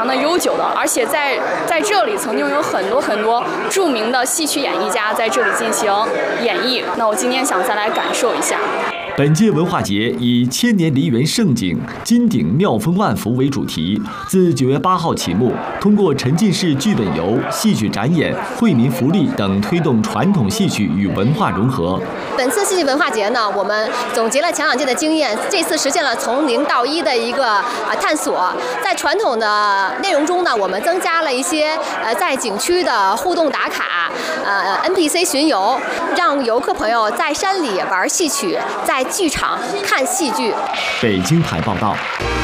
常的悠久的，而且在这里曾经有很多著名的戏曲演艺家在这里进行演绎。那我今天想再来感受一下。 本届文化节以千年梨园盛景、金鼎妙风万福为主题，自9月8号启幕，通过沉浸式剧本游、戏曲展演、惠民福利等，推动传统戏曲与文化融合。 本次戏剧文化节呢，我们总结了前2届的经验，这次实现了从0到1的一个探索。在传统的内容中呢，我们增加了一些在景区的互动打卡，NPC 巡游，让游客朋友在山里玩戏曲，在剧场看戏剧。 北京台报道。